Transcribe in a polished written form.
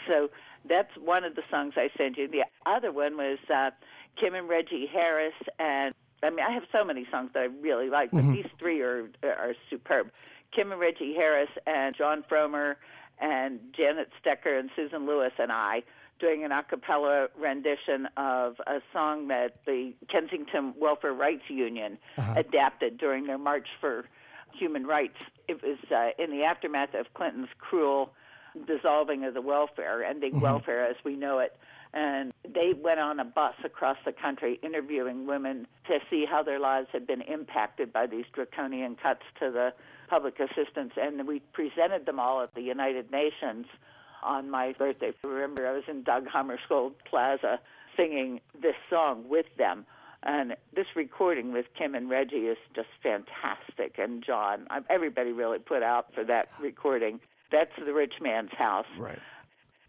So that's one of the songs I sent you. The other one was Kim and Reggie Harris, and I have so many songs that I really like, but these three are superb. Kim and Reggie Harris and John Fromer and Janet Stecker and Susan Lewis and I doing an a cappella rendition of a song that the Kensington Welfare Rights Union adapted during their March for Human Rights. It was in the aftermath of Clinton's cruel dissolving of the welfare, ending welfare as we know it. And they went on a bus across the country interviewing women to see how their lives had been impacted by these draconian cuts to the public assistance. And we presented them all at the United Nations on my birthday. Remember, I was in Doug Hammarskjöld Plaza singing this song with them. And this recording with Kim and Reggie is just fantastic. And John, everybody really put out for that recording. That's The Rich Man's House. Right.